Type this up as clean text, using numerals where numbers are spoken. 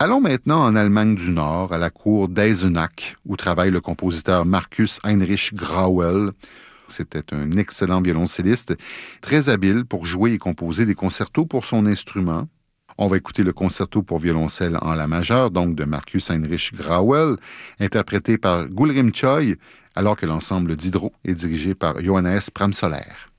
Allons maintenant en Allemagne du Nord, à la cour d'Eisenach, où travaille le compositeur Markus Heinrich Grauel. C'était un excellent violoncelliste, très habile pour jouer et composer des concertos pour son instrument. On va écouter le concerto pour violoncelle en la majeure, donc de Markus Heinrich Grauel, interprété par Gulrim Choi, alors que l'ensemble d'Hydro est dirigé par Johannes Pramsoller.